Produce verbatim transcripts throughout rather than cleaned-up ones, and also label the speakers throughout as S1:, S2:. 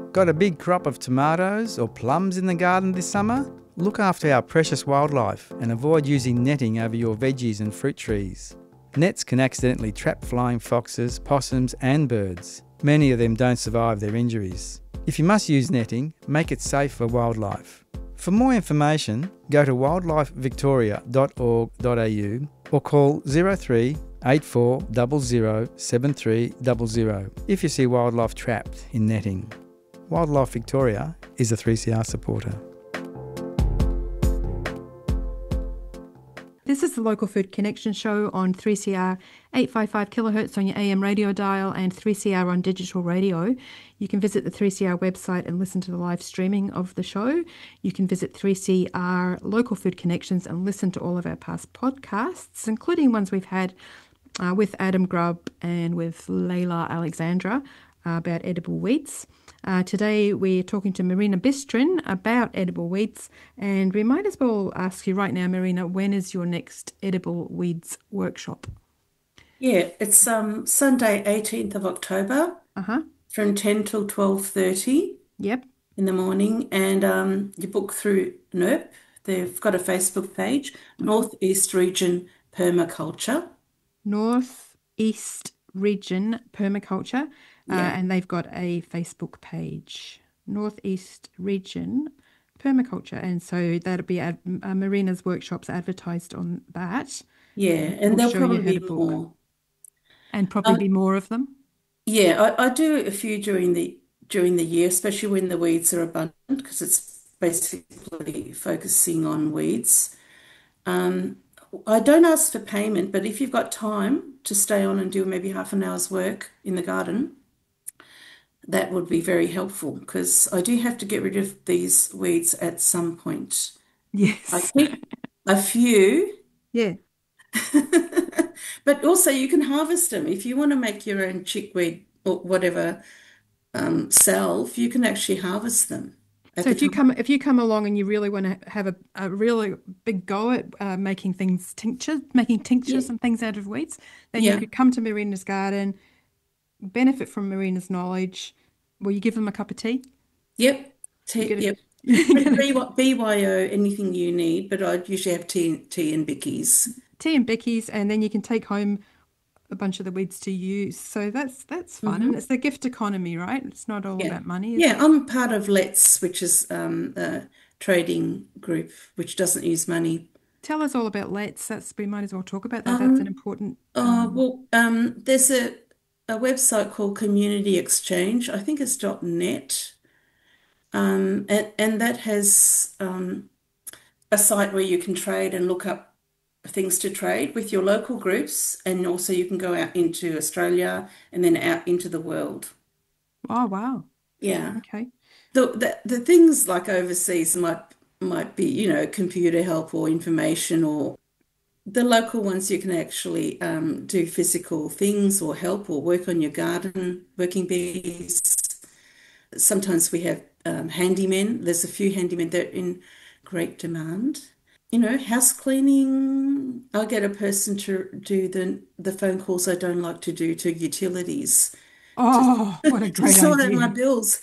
S1: Got a big crop of tomatoes or plums in the garden this summer? Look after our precious wildlife and avoid using netting over your veggies and fruit trees. Nets can accidentally trap flying foxes, possums and birds. Many of them don't survive their injuries. If you must use netting, make it safe for wildlife. For more information, go to wildlife victoria dot org dot a u or call zero three eight four zero zero seven three zero zero if you see wildlife trapped in netting. Wildlife Victoria is a three C R supporter.
S2: This is the Local Food Connection show on three C R eight fifty-five kilohertz on your A M radio dial and three C R on digital radio. You can visit the three C R website and listen to the live streaming of the show. You can visit three C R Local Food Connections and listen to all of our past podcasts, including ones we've had uh, with Adam Grubb and with Layla Alexandra uh, about edible wheats. Uh, today we're talking to Marina Bistrin about edible weeds, and we might as well ask you right now, Marina, when is your next edible weeds workshop?
S3: Yeah, it's um Sunday, eighteenth of October,
S2: Uh-huh.
S3: from ten till twelve thirty
S2: Yep.
S3: in the morning, and um you book through N E R P. They've got a Facebook page, Northeast Region Permaculture.
S2: Northeast Region Permaculture. Uh,
S3: Yeah.
S2: and they've got a Facebook page, Northeast Region Permaculture. And so that'll be ad, uh, Marina's workshops advertised on that.
S3: Yeah,
S2: And
S3: and
S2: we'll
S3: there'll
S2: show you
S3: probably
S2: how
S3: be
S2: to book.
S3: more.
S2: And probably
S3: Um,
S2: be more of them.
S3: yeah, I, I do a few during the during the year, especially when the weeds are abundant, because it's basically focusing on weeds. Um, I don't ask for payment, but if you've got time to stay on and do maybe half an hour's work in the garden, that would be very helpful, because I do have to get rid of these weeds at some point. I
S2: Yes.
S3: keep a few,
S2: Yeah.
S3: but also you can harvest them. If you want to make your own chickweed or whatever um, salve, you can actually harvest them at
S2: So
S3: the
S2: if you
S3: time.
S2: come if you come along and you really want to have a, a really big go at uh, making things tinctures, making
S3: Yeah,
S2: tinctures and things out of weeds, then you
S3: yeah,
S2: could come to Marina's garden, benefit from Marina's knowledge. Will you give them a cup of tea?
S3: yep,
S2: You
S3: tea,
S2: get a
S3: yep.
S2: you get a
S3: B Y B Y O, anything you need, but I usually have tea, tea and bickies.
S2: tea and bickies, and then you can take home a bunch of the weeds to use. So that's that's fun, and
S3: hmm
S2: it's the gift economy, right? It's not all
S3: Yeah,
S2: about money, is
S3: yeah.
S2: it?
S3: I'm part of Let's, which is um, a trading group which doesn't use money.
S2: Tell us all about Let's. That's we might as well talk about that. That's an
S3: Um,
S2: important.
S3: oh,
S2: Um,
S3: well, um, there's a, a website called Community Exchange. I think it's .net. Um, and, and that has um, a site where you can trade and look up things to trade with your local groups, and also you can go out into Australia and then out into the world.
S2: oh wow.
S3: Yeah.
S2: Okay.
S3: The, the the things like overseas might might be, you know, computer help or information, or the local ones you can actually um, do physical things or help or work on your garden, working bees. Sometimes we have um, handymen. There's a few handymen that are in great demand. You know, house cleaning. I'll get a person to do the the phone calls I don't like to do to utilities
S2: Oh, what a
S3: to
S2: great
S3: sort out my
S2: idea.
S3: bills.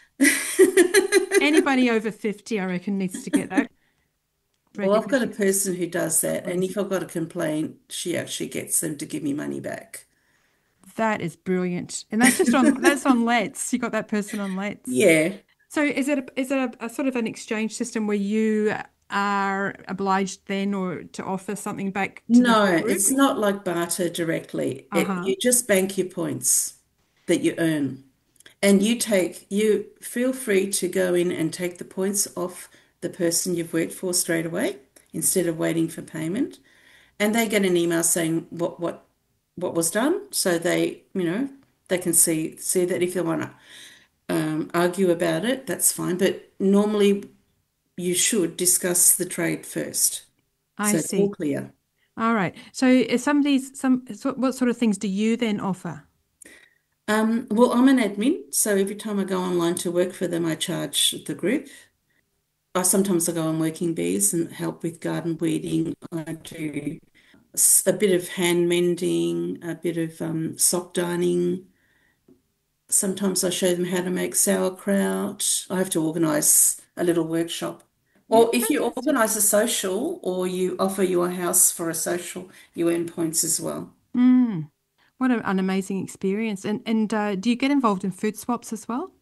S2: Anybody over fifty, I reckon, needs to get that
S3: Well, I've got a
S2: recognition.
S3: person who does that, and if
S2: Amazing.
S3: I've got a complaint, she actually gets them to give me money back.
S2: That is brilliant. And that's just on that's on Let's. You got that person on Let's.
S3: Yeah.
S2: So is it a, is it a, a sort of an exchange system where you are obliged then or to offer something back to the
S3: No,
S2: whole
S3: it's
S2: group?
S3: not like barter directly. It,
S2: Uh-huh.
S3: you just bank your points that you earn. And you take, you feel free to go in and take the points off the person you've worked for straight away instead of waiting for payment. And they get an email saying what what what was done. So they, you know, they can see see that if they want to um, argue about it, that's fine. But normally you should discuss the trade first.
S2: I
S3: So it's all
S2: see.
S3: clear.
S2: All right. So is some of these some so what sort of things do you then offer?
S3: Um, well, I'm an admin, so every time I go online to work for them, I charge the group. I sometimes I go on working bees and help with garden weeding. I do s- a bit of hand mending, a bit of um, sock darning, Sometimes I show them how to make sauerkraut. I have to organise a little workshop.
S2: Yeah,
S3: Or if you
S2: fantastic.
S3: organise a social or you offer your house for a social, you earn points as well.
S2: Mm, what a, an amazing experience. And and uh, do you get involved in food swaps as well?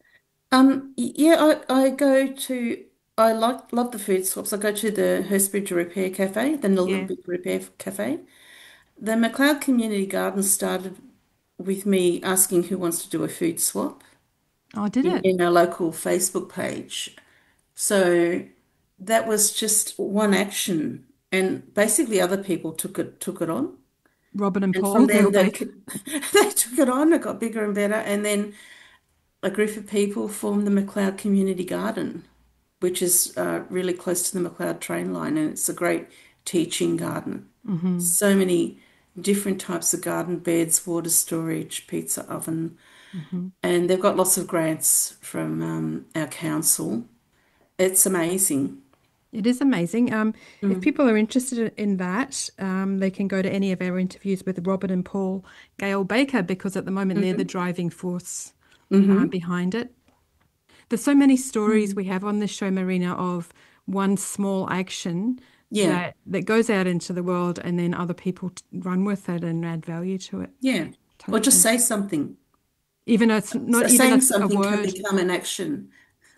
S3: Um, y- yeah, I, I go to, I like love the food swaps. I go to the Hurstbridge Repair Cafe, the
S2: Yeah.
S3: Nillumbik Repair Cafe. The McLeod Community Garden started with me asking who wants to do a food swap
S2: Oh, did
S3: in,
S2: it?
S3: in our local Facebook page. So that was just one action, and basically other people took it took it on,
S2: Robin and
S3: and from
S2: Paul,
S3: then
S2: Gail
S3: they
S2: Baker.
S3: could, they took it on. It got bigger and better, and then a group of people formed the McLeod Community Garden, which is uh, really close to the McLeod train line, and it's a great teaching garden.
S2: Hmm.
S3: So many different types of garden beds, water storage, pizza oven,
S2: Hmm.
S3: and they've got lots of grants from um, our council. It's amazing.
S2: It is amazing. Um, if
S3: Mm.
S2: people are interested in that, um, they can go to any of our interviews with Robin and Paul Gail Baker because at the moment they're the
S3: Hmm.
S2: driving force uh,
S3: Hmm.
S2: behind it. There's so many stories
S3: Mm.
S2: we have on this show, Marina, of one small action
S3: Yeah,
S2: that that goes out into the world and then other people t- run with it and add value to it.
S3: yeah. Or just
S2: Totally.
S3: say something.
S2: Even though it's not
S3: So
S2: even a,
S3: saying
S2: s- a
S3: something can
S2: word.
S3: become an action.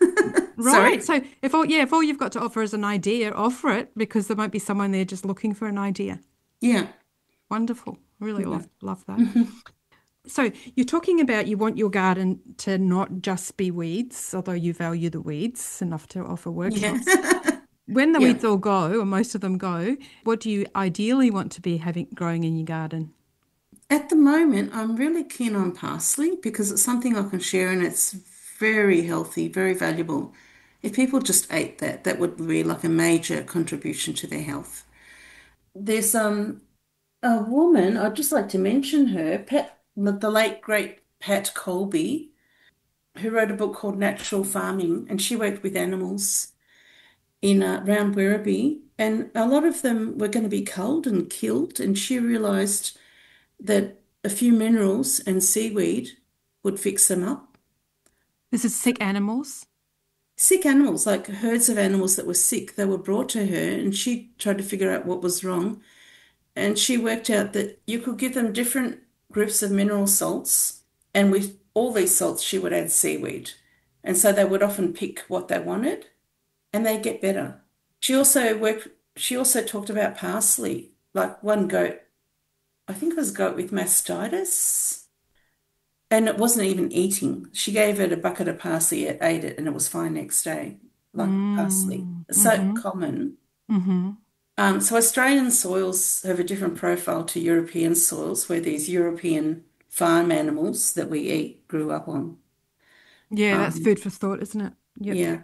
S2: Right.
S3: Sorry?
S2: So if all yeah, if all you've got to offer is an idea, offer it because there might be someone there just looking for an idea.
S3: Yeah.
S2: Wonderful. Really
S3: Yeah.
S2: love love that.
S3: Mhm.
S2: So you're talking about you want your garden to not just be weeds, although you value the weeds enough to offer
S3: Yeah.
S2: workshops. When the
S3: Yeah.
S2: weeds all go, or most of them go, what do you ideally want to be having growing in your garden?
S3: At the moment, I'm really keen on parsley because it's something I can share and it's very healthy, very valuable. If people just ate that, that would be like a major contribution to their health. There's um a woman, I'd just like to mention her, Pat, the late great Pat Colby, who wrote a book called Natural Farming, and she worked with animals in uh, around Werribee, and a lot of them were going to be culled and killed, and she realised that a few minerals and seaweed would fix them up.
S2: This is
S3: So
S2: sick animals.
S3: sick animals, like herds of animals that were sick, they were brought to her, and she tried to figure out what was wrong. And she worked out that you could give them different groups of mineral salts, and with all these salts, she would add seaweed. And so they would often pick what they wanted, and they get better. She also worked, she also talked about parsley, like one goat, I think it was a goat with mastitis, and it wasn't even eating. She gave it a bucket of parsley, it ate it, and it was fine next day, like parsley.
S2: Mm,
S3: It's so
S2: mm-hmm,
S3: common.
S2: mm-hmm.
S3: Um, so Australian soils have a different profile to European soils, where these European farm animals that we eat grew up on.
S2: Yeah, that's
S3: Um,
S2: food for thought, isn't it? Yep.
S3: yeah.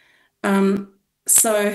S3: Um, so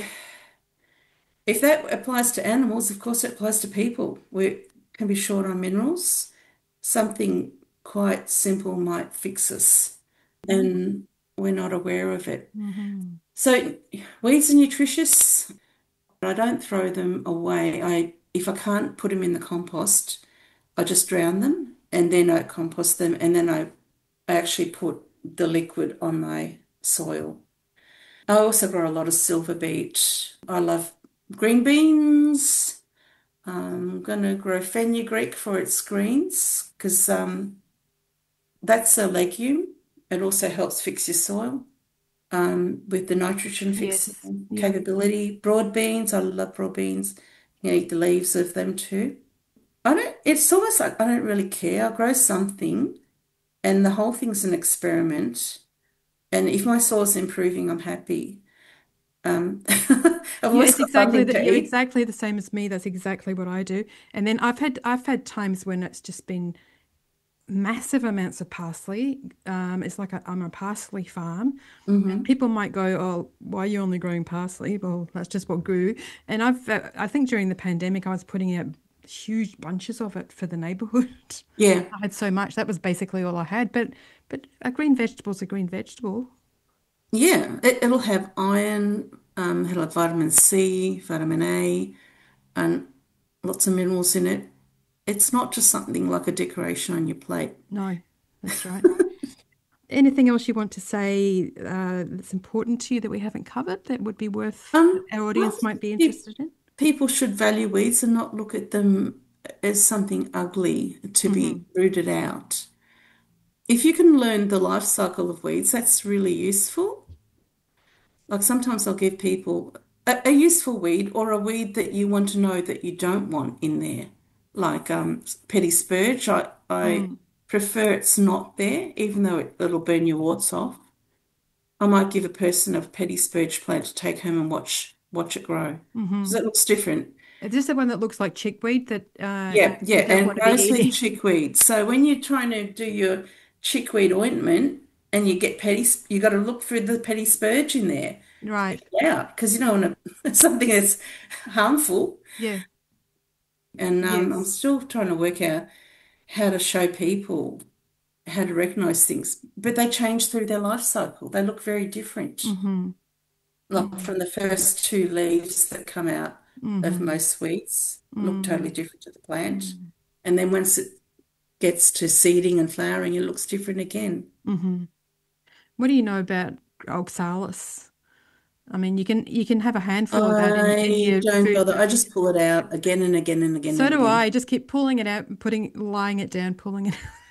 S3: if that applies to animals, of course it applies to people. We can be short on minerals. Something quite simple might fix us, and we're not aware of it.
S2: Mm-hmm.
S3: So weeds are nutritious. I don't throw them away. I if I can't put them in the compost, I just drown them and then I compost them and then I, I actually put the liquid on my soil. I also grow a lot of silver beet. I love green beans. I'm going to grow fenugreek for its greens because um, that's a legume. It also helps fix your soil um, with the nitrogen
S2: Yes.
S3: fixing
S2: Yep.
S3: capability. Broad beans, I love broad beans. You can eat the leaves of them too. I don't, it's almost like I don't really care. I'll grow something and the whole thing's an experiment. And if my soil's improving, I'm happy. Um, I've
S2: Yeah,
S3: always
S2: it's
S3: got
S2: exactly
S3: something
S2: that.
S3: to
S2: You're
S3: eat.
S2: exactly the same as me. That's exactly what I do. And then I've had I've had times when it's just been massive amounts of parsley. Um, it's like a, I'm a parsley farm, and
S3: Hmm.
S2: people might go, "Oh, why are you only growing parsley?" Well, that's just what grew. And I've uh, I think during the pandemic, I was putting out huge bunches of it for the neighborhood.
S3: Yeah.
S2: I had so much. That was basically all I had. But but a green vegetable's a green vegetable.
S3: Yeah. It, it'll have iron, um, it'll have vitamin C, vitamin A, and lots of minerals in it. It's not just something like a decoration on your plate.
S2: No, that's right. anything else you want to say uh, that's important to you that we haven't covered that would be worth
S3: Um,
S2: our
S3: I
S2: audience
S3: think
S2: might be
S3: pe-
S2: interested in?
S3: people should value weeds and not look at them as something ugly to
S2: Mm-hmm.
S3: be rooted out. If you can learn the life cycle of weeds, that's really useful. Like sometimes I'll give people a, a useful weed or a weed that you want to know that you don't want in there. Like um, petty spurge, I, I
S2: Mm.
S3: prefer it's not there, even though it, it'll burn your warts off. I might give a person a petty spurge plant to take home and watch watch it grow
S2: Mm-hmm.
S3: because it looks different.
S2: Is this the one that looks like chickweed that uh,
S3: Yeah, yeah,
S2: you don't
S3: and
S2: want to be
S3: grows with
S2: eating?
S3: chickweed. So when you're trying to do your chickweed ointment and you get petty, you got to look for the petty spurge in there.
S2: Right.
S3: Yeah, because you don't want to something that's harmful.
S2: Yeah.
S3: And um, I'm
S2: Yes.
S3: still trying to work out how to show people how to recognize things, but they change through their life cycle. They look very different.
S2: Mm-hmm.
S3: Like
S2: Mm-hmm.
S3: from the first two leaves that come out of
S2: Mm-hmm.
S3: most weeds look totally
S2: Mm-hmm.
S3: different to the plant. And then once it gets to seeding and flowering, it looks different again.
S2: Mm-hmm. What do you know about oxalis? I mean, you can you can have a handful of that in, in
S3: I
S2: your
S3: don't
S2: food.
S3: bother. I just pull it out again and again and again
S2: So
S3: and
S2: do
S3: again.
S2: I. Just keep pulling it out and putting, lying it down, pulling it.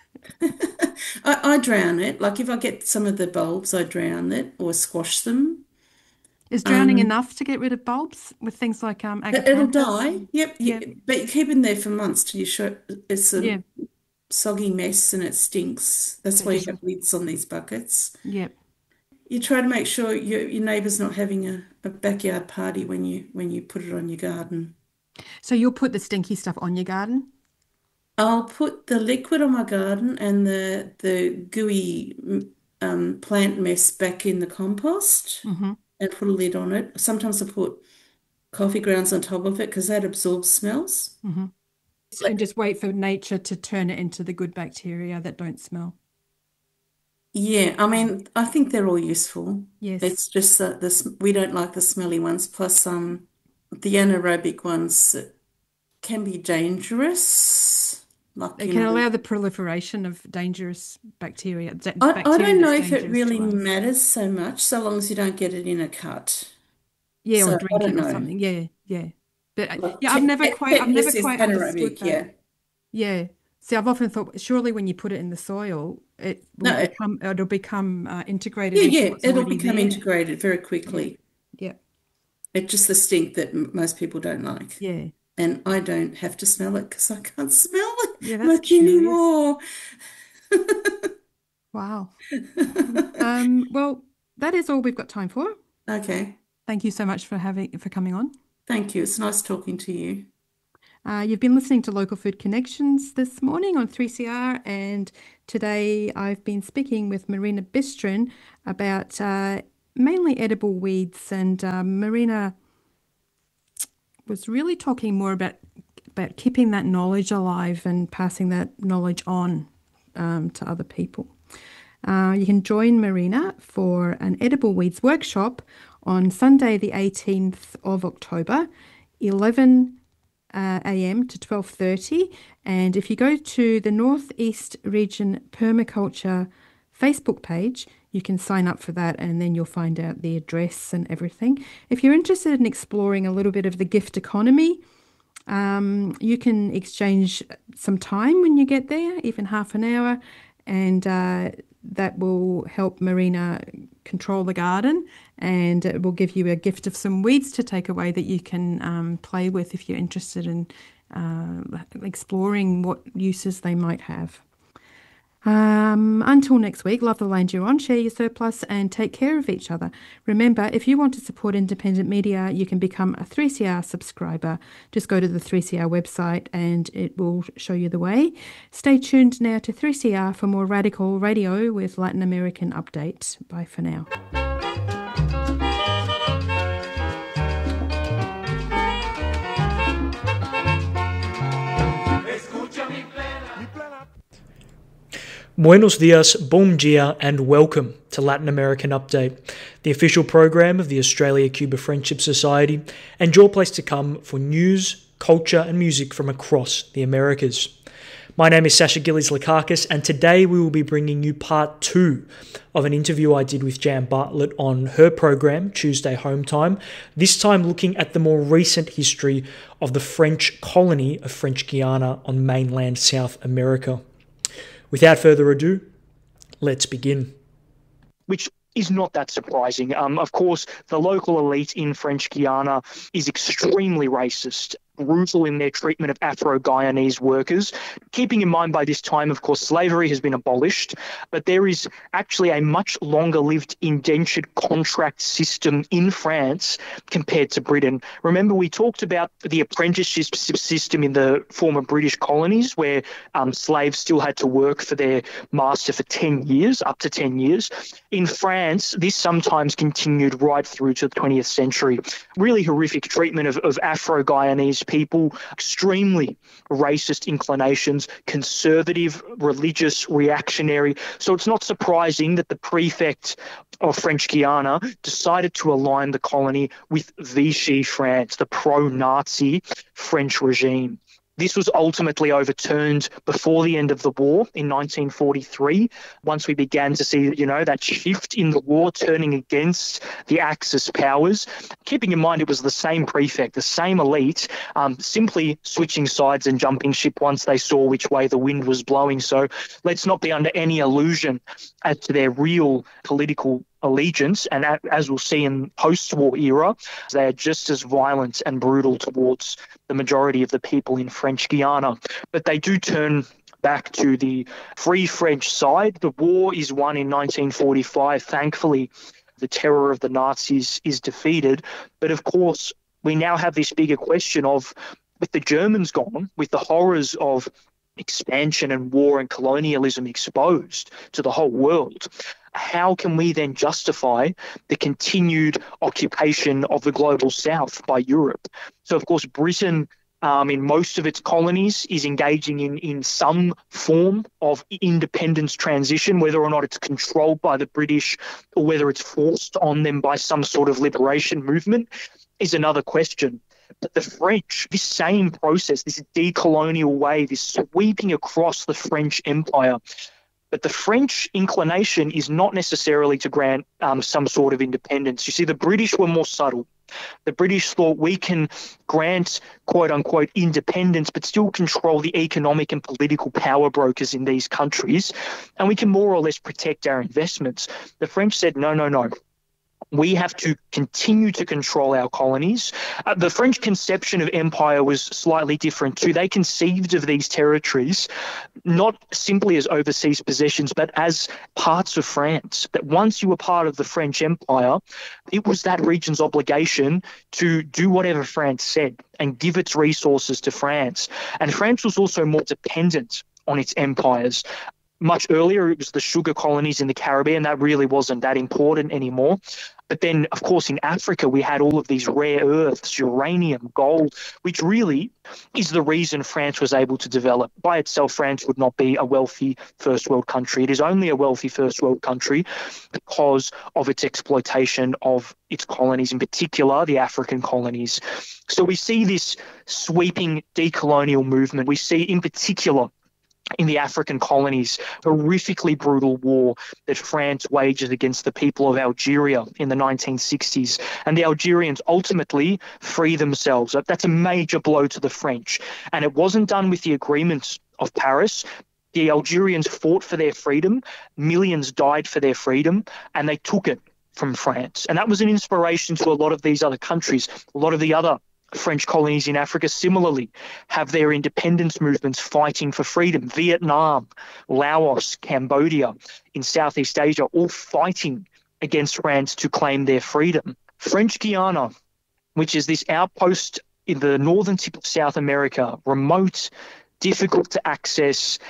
S3: I, I drown it. Like if I get some of the bulbs, I drown it or squash them.
S2: Is drowning
S3: Um,
S2: enough to get rid of bulbs with things like um
S3: it- it'll
S2: agapanthus?
S3: die. Yep,
S2: Yeah,
S3: you, but you keep it in there for months till you show it's a
S2: yeah.
S3: soggy mess and it stinks. That's
S2: So
S3: why you
S2: just
S3: have lids on these buckets.
S2: yeah.
S3: You try to make sure your your neighbour's not having a, a backyard party when you when you put it on your garden.
S2: So you'll put the stinky stuff on your garden?
S3: I'll put the liquid on my garden and the the gooey mm, um, plant mess back in the compost
S2: Mm-hmm.
S3: and put a lid on it. Sometimes I put coffee grounds on top of it because that absorbs smells.
S2: Mm-hmm. And just wait for nature to turn it into the good bacteria that don't smell.
S3: Yeah, I mean, I think they're all useful.
S2: Yes.
S3: It's just that this we don't like the smelly ones. Plus, um, the anaerobic ones can be dangerous. Like,
S2: It
S3: you
S2: can
S3: know,
S2: allow the proliferation of dangerous bacteria, da-
S3: I, I
S2: bacteria
S3: don't know
S2: that's
S3: if it
S2: dangerous
S3: really
S2: to us.
S3: matters so much, so long as you don't get it in a cut.
S2: Yeah, or
S3: So I
S2: drink
S3: don't
S2: it or
S3: know.
S2: something. Yeah, yeah. But uh,
S3: Like
S2: yeah, I've
S3: te-
S2: never
S3: te-
S2: quite, I've never
S3: tetanus is
S2: quite understood
S3: anaerobic,
S2: that.
S3: yeah.
S2: Yeah. See, I've often thought surely when you put it in the soil, it will
S3: No, it-
S2: become it'll become uh, integrated
S3: yeah,
S2: into
S3: yeah,
S2: what's
S3: it'll
S2: already
S3: become
S2: there.
S3: integrated very quickly.
S2: Yeah,
S3: It's just the stink that m- most people don't like.
S2: yeah,
S3: And I don't have to smell it because I can't smell it
S2: yeah. That's
S3: much
S2: curious.
S3: anymore.
S2: Wow. Um, well, that is all we've got time for.
S3: Okay.
S2: Thank you so much for having for coming on.
S3: Thank you. It's nice talking to you.
S2: Uh, you've been listening to Local Food Connections this morning on three C R, and today I've been speaking with Marina Bistrin about uh, mainly edible weeds, and uh, Marina was really talking more about about keeping that knowledge alive and passing that knowledge on um, to other people. Uh, you can join Marina for an edible weeds workshop on Sunday, the eighteenth of October, eleven uh, a m to twelve thirty. And if you go to the Northeast Region Permaculture Facebook page, you can sign up for that, and then you'll find out the address and everything. If you're interested in exploring a little bit of the gift economy, um, you can exchange some time when you get there, even half an hour, and uh, that will help Marina control the garden, and it will give you a gift of some weeds to take away that you can um, play with if you're interested in uh, exploring what uses they might have. Um, until next week, love the land you're on, share your surplus, and take care of each other. Remember, if you want to support independent media, you can become a three C R subscriber. Just go to the three C R website and it will show you the way. Stay tuned now to three C R for more radical radio with Latin American Update. Bye for now.
S4: Buenos dias, bom dia, and welcome to Latin American Update, the official program of the Australia-Cuba Friendship Society, and your place to come for news, culture, and music from across the Americas. My name is Sasha Gillies-Lakakis, and today we will be bringing you part two of an interview I did with Jan Bartlett on her program, Tuesday Home Time, this time looking at the more recent history of the French colony of French Guiana on mainland South America. Without further ado, let's begin. Which is not that surprising. Um, of course, the local elite in French Guiana is extremely racist, brutal in their treatment of Afro-Guyanese workers. Keeping in mind by this time, of course, slavery has been abolished, but there is actually a much longer-lived indentured contract system in France compared to Britain. Remember, we talked about the apprenticeship system in the former British colonies where um, slaves still had to work for their master for ten years, up to ten years. In France, this sometimes continued right through to the twentieth century. Really horrific treatment of, of Afro-Guyanese people, extremely racist inclinations, conservative, religious, reactionary. So it's not surprising that the prefect of French Guiana decided to align the colony with Vichy France, the pro-Nazi French regime. This was ultimately overturned before the end of the war in nineteen forty-three, once we began to see, you know, that shift in the war turning against the Axis powers. Keeping in mind it was the same prefect, the same elite, um, simply switching sides and jumping ship once they saw which way the wind was blowing. So let's not be under any illusion as to their real political allegiance, and as we'll see in post-war era, they are just as violent and brutal towards the majority of the people in French Guiana. But they do turn back to the Free French side. The war is won in nineteen forty-five. Thankfully, the terror of the Nazis is defeated. But of course, we now have this bigger question of, with the Germans gone, with the horrors of expansion and war and colonialism exposed to the whole world, how can we then justify the continued occupation of the global south by Europe? So, of course, Britain, um, in most of its colonies, is engaging in, in some form of independence transition, whether or not it's controlled by the British or whether it's forced on them by some sort of liberation movement is another question. But the French, this same process, this decolonial wave is sweeping across the French Empire. But the French inclination is not necessarily to grant um, some sort of independence. You see, the British were more subtle. The British thought we can grant, quote unquote, independence, but still control the economic and political power brokers in these countries, and we can more or less protect our investments. The French said, no, no, no. We have to continue to control our colonies. Uh, the French conception of empire was slightly different too. They conceived of these territories not simply as overseas possessions, but as parts of France. That once you were part of the French Empire, it was that region's obligation to do whatever France said and give its resources to France. And France was also more dependent on its empires. Much earlier, it was the sugar colonies in the Caribbean. That really wasn't that important anymore. But then, of course, in Africa, we had all of these rare earths, uranium, gold, which really is the reason France was able to develop. By itself, France would not be a wealthy first world country. It is only a wealthy first world country because of its exploitation of its colonies, in particular, the African colonies. So we see this sweeping decolonial movement. We see, in particular, in the African colonies, horrifically brutal war that France wages against the people of Algeria in the nineteen sixties. And the Algerians ultimately free themselves. That's a major blow to the French. And it wasn't done with the agreements of Paris. The Algerians fought for their freedom. Millions died for their freedom, and they took it from France. And that was an inspiration to a lot of these other countries. A lot of the other French colonies in Africa similarly have their independence movements fighting for freedom. Vietnam, Laos, Cambodia, in Southeast Asia, all fighting against France to claim their freedom. French Guiana, which is this outpost in the northern tip of South America, remote, difficult to access,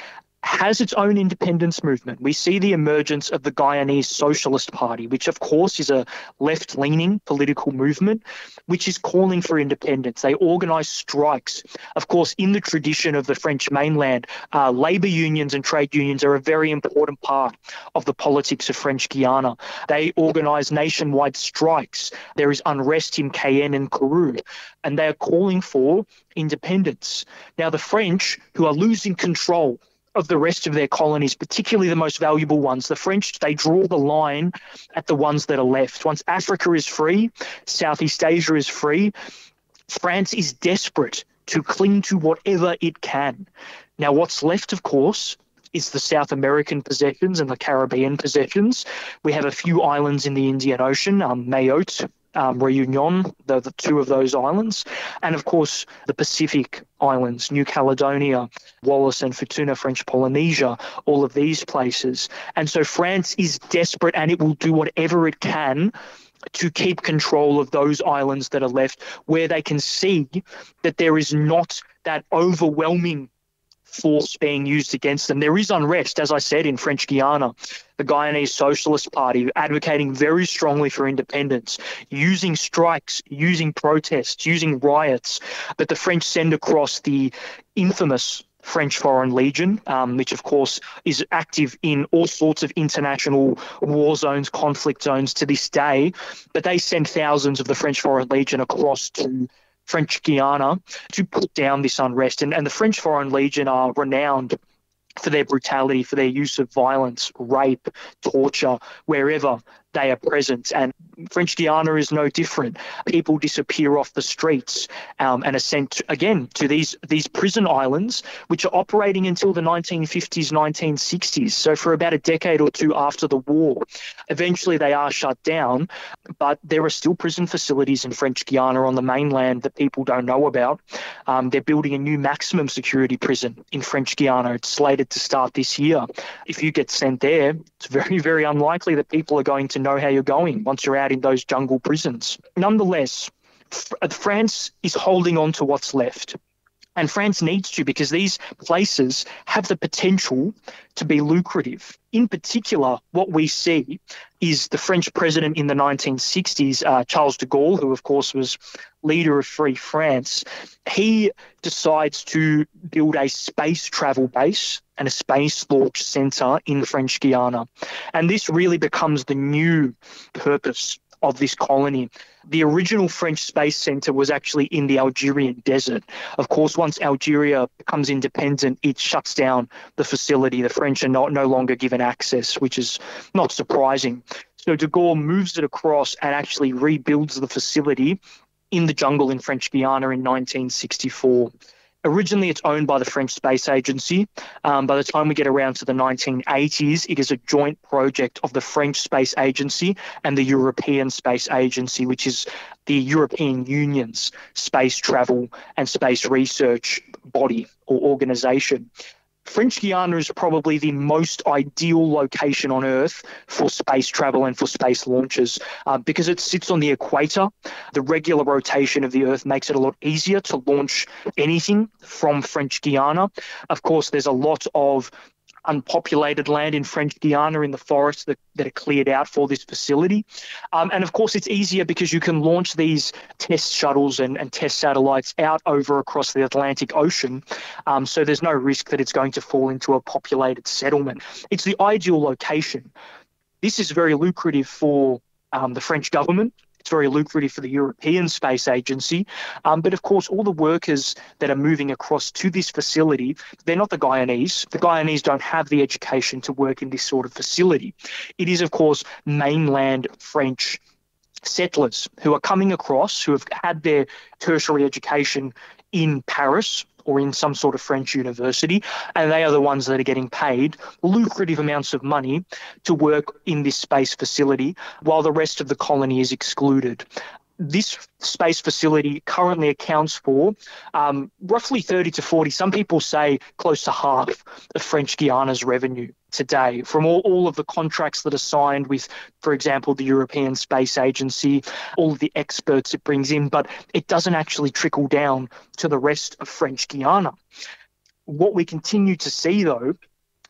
S5: has its own independence movement. We see the emergence of the Guyanese Socialist Party, which of course is a left-leaning political movement, which is calling for independence. They organise strikes. Of course, in the tradition of the French mainland, uh, labour unions and trade unions are a very important part of the politics of French Guiana. They organise nationwide strikes. There is unrest in Cayenne and Kourou, and they are calling for independence. Now, the French, who are losing control of the rest of their colonies, particularly the most valuable ones, the French, they draw the line at the ones that are left. Once Africa is free, Southeast Asia is free, France is desperate to cling to whatever it can. Now, what's left, of course, is the South American possessions and the Caribbean possessions. We have a few islands in the Indian Ocean, um, Mayotte, Um, Reunion, the, the two of those islands, and of course the Pacific islands, New Caledonia, Wallis and Futuna, French Polynesia, all of these places. And so France is desperate, and it will do whatever it can to keep control of those islands that are left, where they can see that there is not that overwhelming force being used against them. There is unrest, as I said, in French Guiana. The Guyanese Socialist Party advocating very strongly for independence, using strikes, using protests, using riots. But the French send across the infamous French Foreign Legion, um, which of course is active in all sorts of international war zones, conflict zones to this day. But they send thousands of the French Foreign Legion across to French Guiana to put down this unrest. And, and the French Foreign Legion are renowned for their brutality, for their use of violence, rape, torture, wherever they are present. And French Guiana is no different. People disappear off the streets um, and are sent, to, again, to these, these prison islands, which are operating until the nineteen fifties, nineteen sixties, so for about a decade or two after the war. Eventually they are shut down, but there are still prison facilities in French Guiana on the mainland that people don't know about. Um, they're building a new maximum security prison in French Guiana. It's slated to start this year. If you get sent there, it's very, very unlikely that people are going to know how you're going once you're out in those jungle prisons. Nonetheless, France is holding on to what's left. And France needs to, because these places have the potential to be lucrative. In particular, what we see is the French president in the nineteen sixties, uh, Charles de Gaulle, who of course was leader of Free France, he decides to build a space travel base and a space launch centre in French Guiana. And this really becomes the new purpose of this colony. The original French space centre was actually in the Algerian desert. Of course, once Algeria becomes independent, it shuts down the facility. The French are not, no longer given access, which is not surprising. So de Gaulle moves it across and actually rebuilds the facility in the jungle in French Guiana in nineteen sixty-four. Originally, it's owned by the French Space Agency. Um, by the time we get around to the nineteen eighties, it is a joint project of the French Space Agency and the European Space Agency, which is the European Union's space travel and space research body or organisation. French Guiana is probably the most ideal location on Earth for space travel and for space launches uh, because it sits on the equator. The regular rotation of the Earth makes it a lot easier to launch anything from French Guiana. Of course, there's a lot of unpopulated land in French Guiana in the forests that, that are cleared out for this facility. Um, and of course, it's easier because you can launch these test shuttles and, and test satellites out over across the Atlantic Ocean. Um, so there's no risk that it's going to fall into a populated settlement. It's the ideal location. This is very lucrative for um, the French government. It's very lucrative for the European Space Agency. Um, but of course, all the workers that are moving across to this facility, they're not the Guyanese. The Guyanese don't have the education to work in this sort of facility. It is, of course, mainland French settlers who are coming across, who have had their tertiary education in Paris or in some sort of French university, and they are the ones that are getting paid lucrative amounts of money to work in this space facility while the rest of the colony is excluded. This space facility currently accounts for um, roughly thirty to forty, some people say close to half of French Guiana's revenue today from all, all of the contracts that are signed with, for example, the European Space Agency, all of the experts it brings in, but it doesn't actually trickle down to the rest of French Guiana. What we continue to see, though,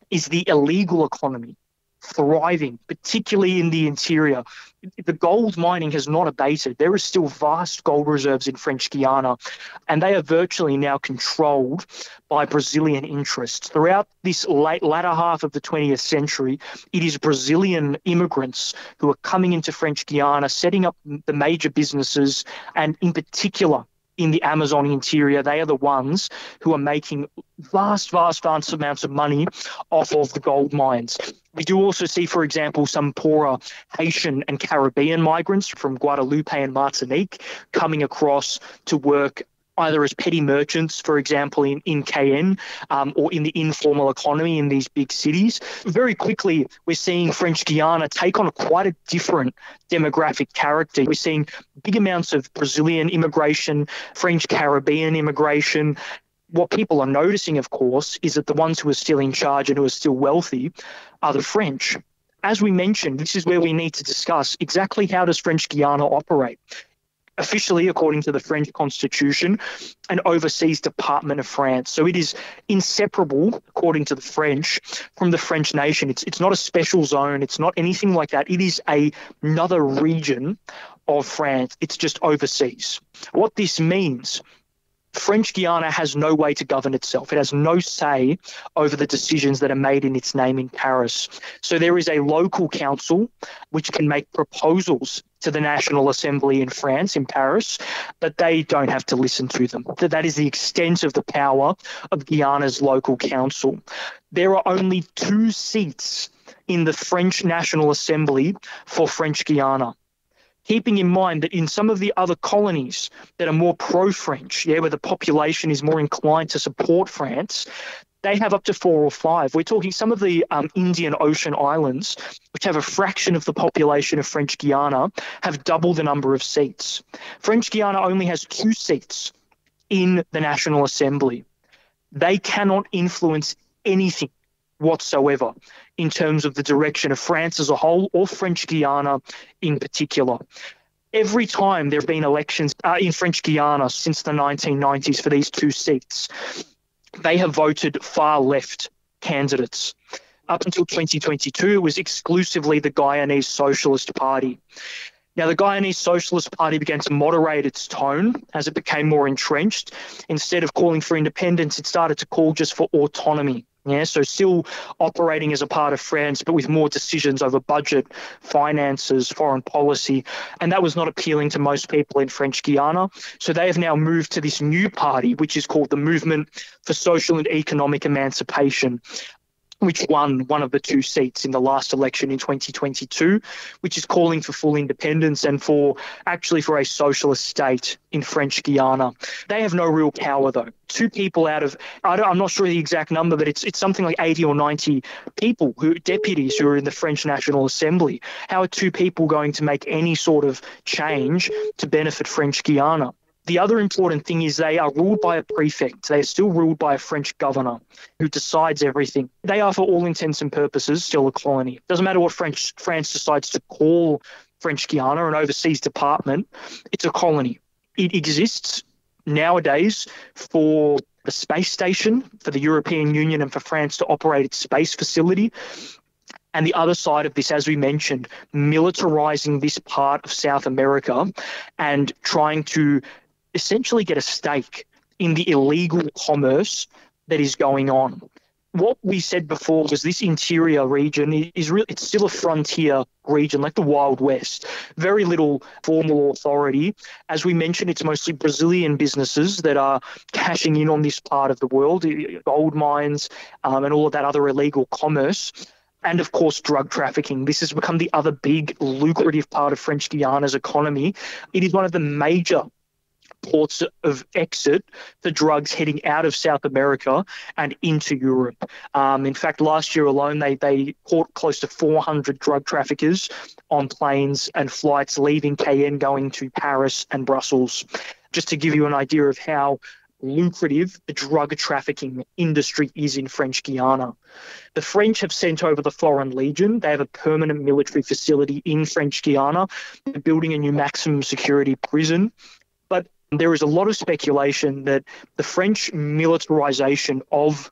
S5: is the illegal economy thriving, particularly in the interior. The gold mining has not abated. There is still vast gold reserves in French Guiana, and they are virtually now controlled by Brazilian interests. Throughout this late latter half of the twentieth century, it is Brazilian immigrants who are coming into French Guiana, setting up the major businesses, and in particular, in the Amazon interior, they are the ones who are making vast, vast, vast amounts of money off of the gold mines. We do also see, for example, some poorer Haitian and Caribbean migrants from Guadeloupe and Martinique coming across to work either as petty merchants, for example, in, in Cayenne, um, or in the informal economy in these big cities. Very quickly, we're seeing French Guiana take on a quite a different demographic character. We're seeing big amounts of Brazilian immigration, French Caribbean immigration. What people are noticing, of course, is that the ones who are still in charge and who are still wealthy are the French. As we mentioned, this is where we need to discuss exactly how does French Guiana operate. Officially, according to the French Constitution, an overseas department of France. So it is inseparable, according to the French, from the French nation. It's it's not a special zone. It's not anything like that. It is a, another region of France. It's just overseas. What this means, French Guiana has no way to govern itself. It has no say over the decisions that are made in its name in Paris. So there is a local council which can make proposals to the National Assembly in France, in Paris, but they don't have to listen to them. That is the extent of the power of Guyana's local council. There are only two seats in the French National Assembly for French Guiana. Keeping in mind that in some of the other colonies that are more pro-French, yeah, where the population is more inclined to support France, they have up to four or five. We're talking some of the um, Indian Ocean islands, which have a fraction of the population of French Guiana, have double the number of seats. French Guiana only has two seats in the National Assembly. They cannot influence anything whatsoever in terms of the direction of France as a whole or French Guiana in particular. Every time there have been elections uh, in French Guiana since the nineteen nineties for these two seats, they have voted far left candidates. Up until twenty twenty-two, it was exclusively the Guyanese Socialist Party. Now, the Guyanese Socialist Party began to moderate its tone as it became more entrenched. Instead of calling for independence, it started to call just for autonomy. Yeah, so still operating as a part of France, but with more decisions over budget, finances, foreign policy. And that was not appealing to most people in French Guiana. So they have now moved to this new party, which is called the Movement for Social and Economic Emancipation, which won one of the two seats in the last election in twenty twenty-two, which is calling for full independence and for actually for a socialist state in French Guiana. They have no real power, though. Two people out of, I don't, I'm not sure the exact number, but it's it's something like eighty or ninety people, who deputies who are in the French National Assembly. How are two people going to make any sort of change to benefit French Guiana? The other important thing is they are ruled by a prefect. They are still ruled by a French governor who decides everything. They are, for all intents and purposes, still a colony. Doesn't matter what French France decides to call French Guiana, an overseas department, it's a colony. It exists nowadays for the space station, for the European Union and for France to operate its space facility. And the other side of this, as we mentioned, militarizing this part of South America and trying to essentially get a stake in the illegal commerce that is going on. What we said before was this interior region is really, it's still a frontier region, like the Wild West. Very little formal authority. As we mentioned, it's mostly Brazilian businesses that are cashing in on this part of the world, gold mines um, and all of that other illegal commerce. And, of course, drug trafficking. This has become the other big lucrative part of French Guiana's economy. It is one of the major ports of exit for drugs heading out of South America and into Europe. Um, in fact, last year alone, they, they caught close to four hundred drug traffickers on planes and flights leaving Cayenne going to Paris and Brussels. Just to give you an idea of how lucrative the drug trafficking industry is in French Guiana. The French have sent over the Foreign Legion. They have a permanent military facility in French Guiana. They're building a new maximum security prison. But there is a lot of speculation that the French militarization of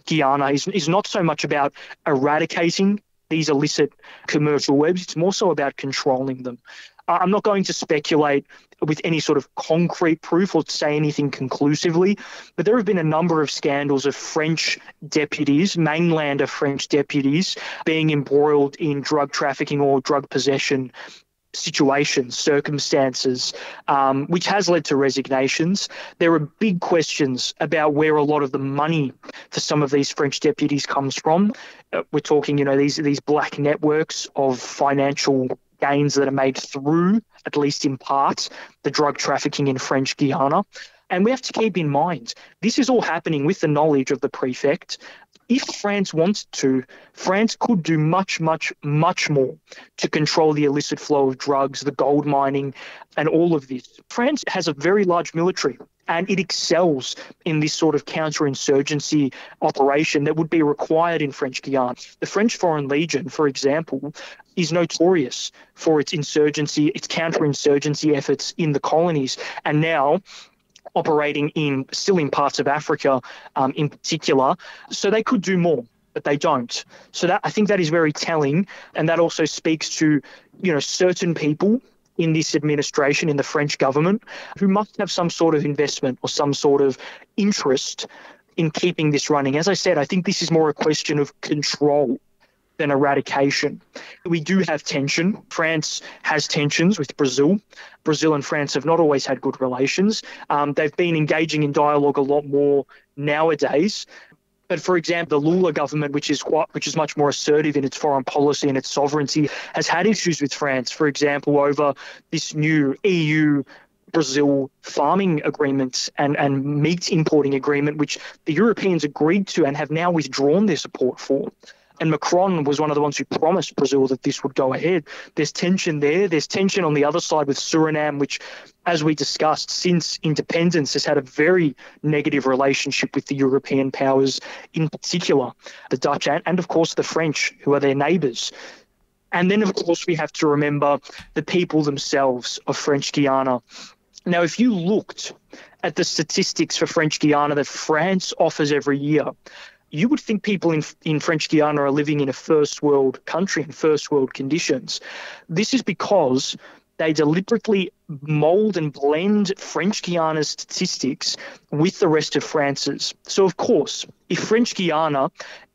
S5: Guyana is, is not so much about eradicating these illicit commercial webs, it's more so about controlling them. Uh, I'm not going to speculate with any sort of concrete proof or say anything conclusively, but there have been a number of scandals of French deputies, mainlander French deputies, being embroiled in drug trafficking or drug possession situations, circumstances, um, which has led to resignations. There are big questions about where a lot of the money for some of these French deputies comes from. Uh, we're talking, you know, these these black networks of financial gains that are made through, at least in part, the drug trafficking in French Guiana. And we have to keep in mind, this is all happening with the knowledge of the prefect. If France wanted to, France could do much, much, much more to control the illicit flow of drugs, the gold mining, and all of this. France has a very large military, and it excels in this sort of counterinsurgency operation that would be required in French Guiana. The French Foreign Legion, for example, is notorious for its insurgency, its counterinsurgency efforts in the colonies, and now operating in still in parts of Africa um, in particular. So they could do more, but they don't. So that I think that is very telling, and that also speaks to, you know, certain people in this administration, in the French government, who must have some sort of investment or some sort of interest in keeping this running. As I said, I think this is more a question of control than eradication. We do have tension. France has tensions with Brazil. Brazil and France have not always had good relations. Um, they've been engaging in dialogue a lot more nowadays. But for example, the Lula government, which is quite, which is much more assertive in its foreign policy and its sovereignty, has had issues with France, for example, over this new E U Brazil farming agreement and, and meat importing agreement, which the Europeans agreed to and have now withdrawn their support for. And Macron was one of the ones who promised Brazil that this would go ahead. There's tension there. There's tension on the other side with Suriname, which, as we discussed, since independence has had a very negative relationship with the European powers, in particular the Dutch and, and of course, the French, who are their neighbours. And then, of course, we have to remember the people themselves of French Guiana. Now, if you looked at the statistics for French Guiana that France offers every year, you would think people in in French Guiana are living in a first world country in first world conditions. This is because they deliberately mould and blend French Guiana's statistics with the rest of France's. So, of course, if French Guiana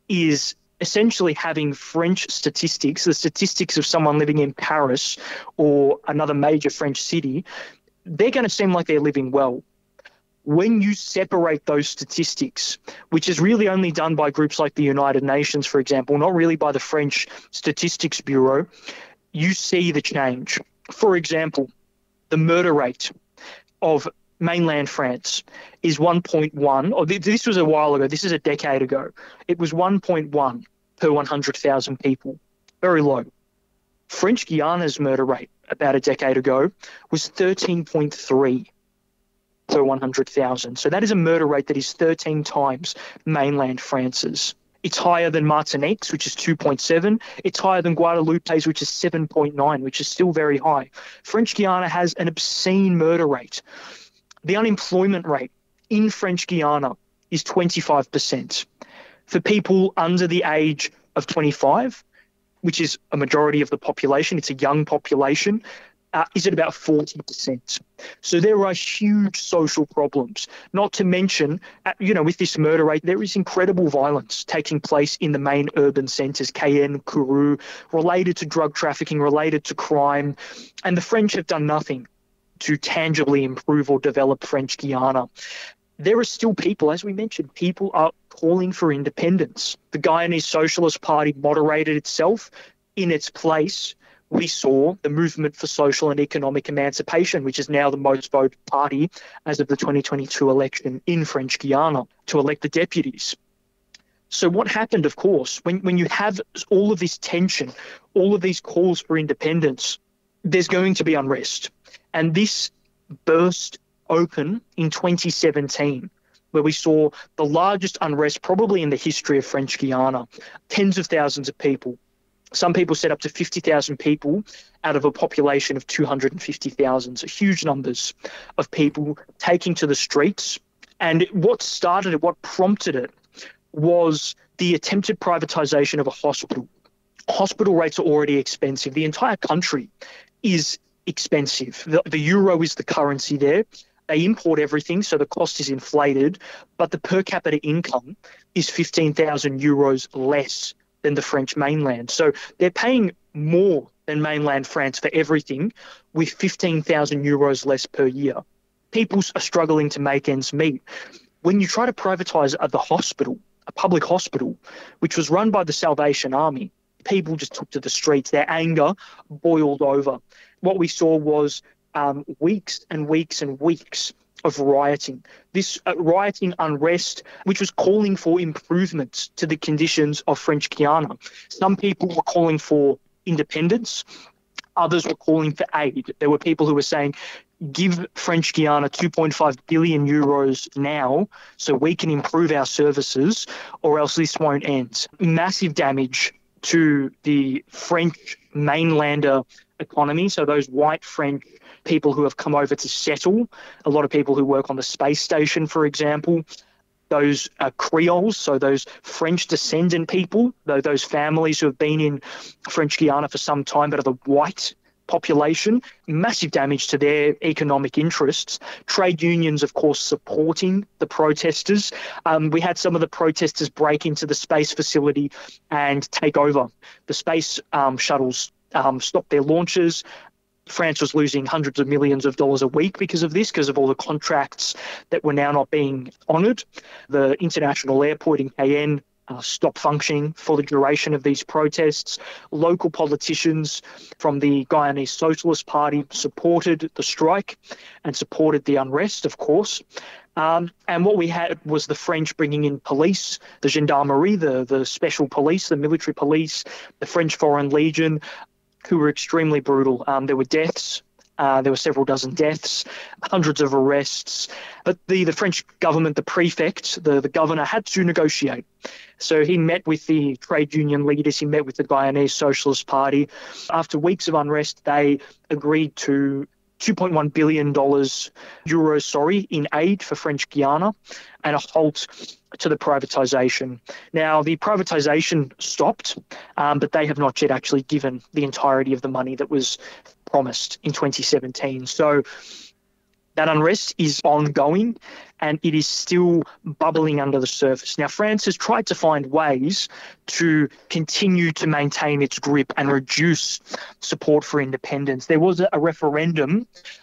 S5: is essentially having French statistics, the statistics of someone living in Paris or another major French city, they're going to seem like they're living well. When you separate those statistics, which is really only done by groups like the United Nations, for example, not really by the French Statistics Bureau, you see the change. For example, the murder rate of mainland France is one point one, or this was a while ago, this is a decade ago. It was one point one per one hundred thousand people, very low. French Guiana's murder rate about a decade ago was thirteen point three per one hundred thousand. So that is a murder rate that is thirteen times mainland France's. It's higher than Martinique's, which is two point seven. It's higher than Guadeloupe's, which is seven point nine, which is still very high. French Guiana has an obscene murder rate. The unemployment rate in French Guiana is twenty-five percent. For people under the age of twenty-five, which is a majority of the population, it's a young population, Uh, is at about forty percent. So there are huge social problems, not to mention, uh, you know, with this murder rate, there is incredible violence taking place in the main urban centres, Cayenne, Kourou, related to drug trafficking, related to crime. And the French have done nothing to tangibly improve or develop French Guiana. There are still people, as we mentioned, people are calling for independence. The Guyanese Socialist Party moderated itself. In its place, we saw the Movement for Social and Economic Emancipation, which is now the most voted party as of the twenty twenty-two election in French Guiana to elect the deputies. So what happened, of course, when, when you have all of this tension, all of these calls for independence, there's going to be unrest. And this burst open in twenty seventeen, where we saw the largest unrest probably in the history of French Guiana, tens of thousands of people. Some people said up to fifty thousand people out of a population of two hundred fifty thousand, so huge numbers of people taking to the streets. And what started it, what prompted it, was the attempted privatization of a hospital. Hospital rates are already expensive. The entire country is expensive. The, the euro is the currency there. They import everything, so the cost is inflated, but the per capita income is fifteen thousand euros less than the French mainland. So they're paying more than mainland France for everything with fifteen thousand euros less per year. People are struggling to make ends meet. When you try to privatise the hospital, a public hospital, which was run by the Salvation Army, people just took to the streets. Their anger boiled over. What we saw was um, weeks and weeks and weeks of rioting. This uh, rioting unrest, which was calling for improvements to the conditions of French Guiana. Some people were calling for independence. Others were calling for aid. There were people who were saying, give French Guiana two point five billion euros now so we can improve our services, or else this won't end. Massive damage to the French mainlander economy. So those white French people who have come over to settle, a lot of people who work on the space station, for example, those uh, Creoles, so those French descendant people, though those families who have been in French Guiana for some time but are the white population, massive damage to their economic interests. Trade unions, of course, supporting the protesters. Um, we had some of the protesters break into the space facility and take over. The space um, shuttles um, stopped their launches. France was losing hundreds of millions of dollars a week because of this, because of all the contracts that were now not being honoured. The international airport in Cayenne uh, stopped functioning for the duration of these protests. Local politicians from the Guyanese Socialist Party supported the strike and supported the unrest, of course. Um, and what we had was the French bringing in police, the gendarmerie, the, the special police, the military police, the French Foreign Legion, who were extremely brutal. Um, there were deaths. Uh, there were several dozen deaths, hundreds of arrests. But the, the French government, the prefect, the, the governor, had to negotiate. So he met with the trade union leaders. He met with the Guyanese Socialist Party. After weeks of unrest, they agreed to two point one billion dollars euros, sorry, in aid for French Guiana and a halt to the privatisation. Now, the privatisation stopped, um, but they have not yet actually given the entirety of the money that was promised in twenty seventeen. So that unrest is ongoing and it is still bubbling under the surface. Now, France has tried to find ways to continue to maintain its grip and reduce support for independence. There was a referendum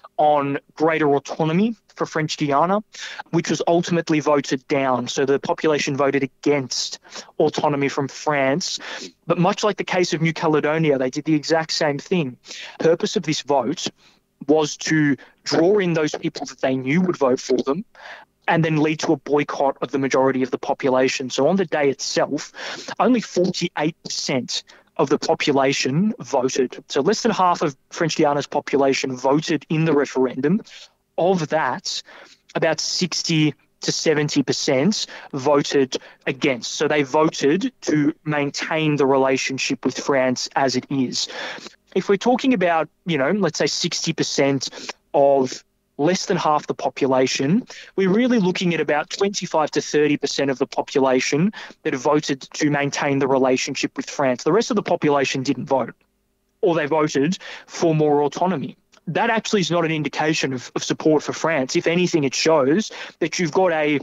S5: on greater autonomy for French Guiana, which was ultimately voted down. So the population voted against autonomy from France. But much like the case of New Caledonia, they did the exact same thing. The purpose of this vote was to draw in those people that they knew would vote for them and then lead to a boycott of the majority of the population. So on the day itself, only forty-eight percent of the population voted. So less than half of French Guiana's population voted in the referendum. Of that, about sixty to seventy percent voted against. So they voted to maintain the relationship with France as it is. If we're talking about, you know, let's say sixty percent of less than half the population, we're really looking at about twenty-five to thirty percent of the population that voted to maintain the relationship with France. The rest of the population didn't vote, or they voted for more autonomy. That actually is not an indication of, of support for France. If anything, it shows that you've got a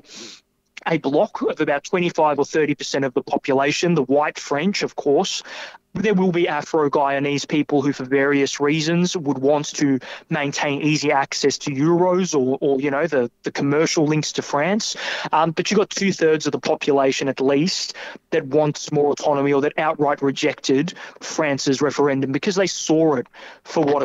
S5: a bloc of about twenty-five or thirty percent of the population, the white French, of course. There will be Afro-Guyanese people who, for various reasons, would want to maintain easy access to euros or, or you know, the, the commercial links to France. Um, but you've got two-thirds of the population, at least, that wants more autonomy or that outright rejected France's referendum because they saw it for what